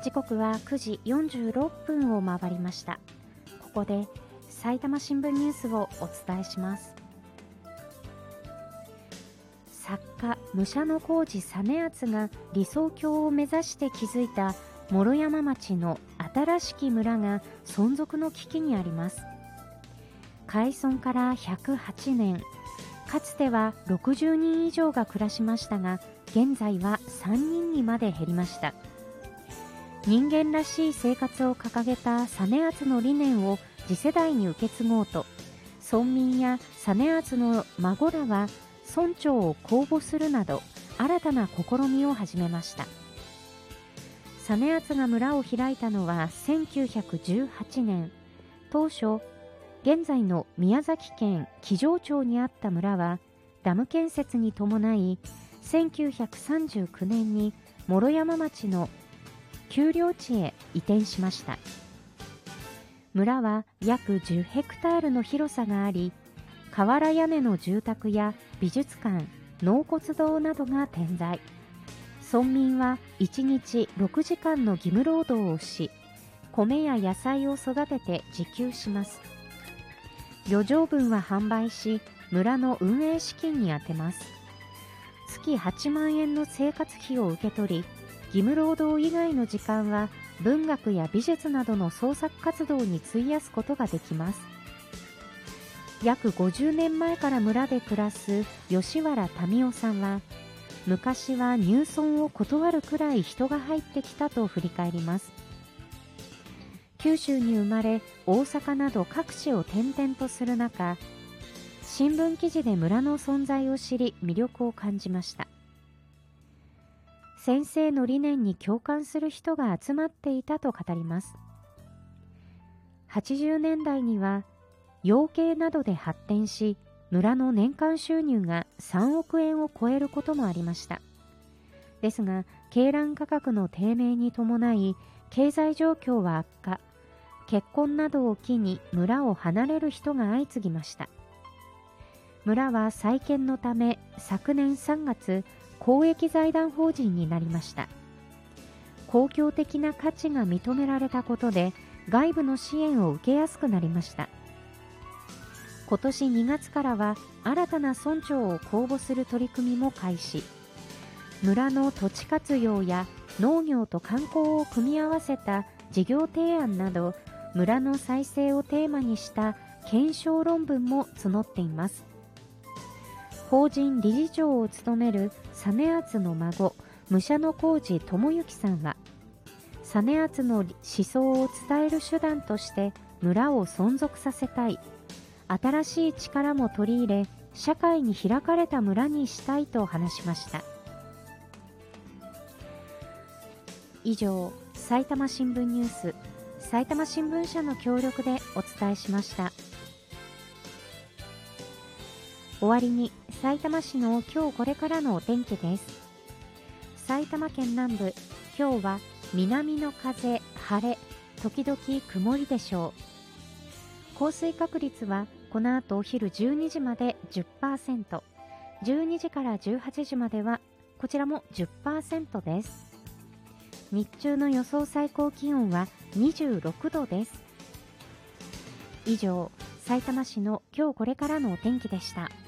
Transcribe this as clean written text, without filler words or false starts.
時刻は9時46分を回りました。ここで埼玉新聞ニュースをお伝えします。作家武者小路実篤が理想郷を目指して築いた毛呂山町の新しき村が存続の危機にあります。開村から108年、かつては60人以上が暮らしましたが、現在は3人にまで減りました。人間らしい生活を掲げた実篤の理念を次世代に受け継ごうと、村民や実篤の孫らは村長を公募するなど新たな試みを始めました。実篤が村を開いたのは1918年。当初、現在の宮崎県木城町にあった村はダム建設に伴い1939年に毛呂山町の丘陵地へ移転しました。村は約10ヘクタールの広さがあり、瓦屋根の住宅や美術館、納骨堂などが点在。村民は1日6時間の義務労働をし、米や野菜を育てて自給します。余剰分は販売し、村の運営資金に充てます。月8万円の生活費を受け取り、義務労働以外の時間は文学や美術などの創作活動に費やすことができます。約50年前から村で暮らす吉原民夫さんは、昔は入村を断るくらい人が入ってきたと振り返ります。九州に生まれ、大阪など各地を転々とする中、新聞記事で村の存在を知り魅力を感じました。先生の理念に共感する人が集まっていたと語ります。80年代には養鶏などで発展し、村の年間収入が3億円を超えることもありました。ですが、鶏卵価格の低迷に伴い、経済状況は悪化、結婚などを機に村を離れる人が相次ぎました。村は再建のため、昨年3月、公益財団法人になりました。公共的な価値が認められたことで、外部の支援を受けやすくなりました。今年2月からは新たな村長を公募する取り組みも開始。村の土地活用や農業と観光を組み合わせた事業提案など、村の再生をテーマにした検証論文も募っています。法人理事長を務める実篤の孫、武者小路智之さんは、実篤の思想を伝える手段として村を存続させたい、新しい力も取り入れ、社会に開かれた村にしたいと話しました。以上、埼玉新聞ニュース、埼玉新聞社の協力でお伝えしました。終わりに埼玉市の今日これからのお天気です。埼玉県南部、今日は南の風、晴れ、時々曇りでしょう。降水確率はこの後お昼12時まで 10%、12時から18時まではこちらも 10% です。日中の予想最高気温は26度です。以上、埼玉市の今日これからのお天気でした。